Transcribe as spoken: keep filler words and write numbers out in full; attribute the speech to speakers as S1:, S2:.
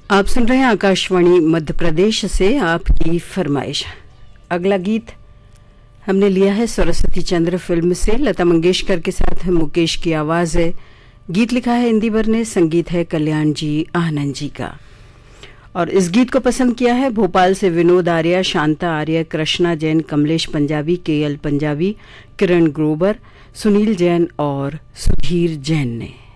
S1: आप सुन रहे हैं आकाशवाणी मध्य प्रदेश से आपकी फरमाइश। अगला गीत हमने लिया है सरस्वती चंद्र फिल्म से, लता मंगेशकर के साथ मुकेश की आवाज़ है। गीत लिखा है इंदिवर ने, संगीत है कल्याण जी आनंद जी का। और इस गीत को पसंद किया है भोपाल से विनोद आर्य, शांता आर्य, कृष्णा जैन, कमलेश पंजाबी, के एल पंजाबी, किरण ग्रोवर, सुनील जैन और सुधीर जैन ने।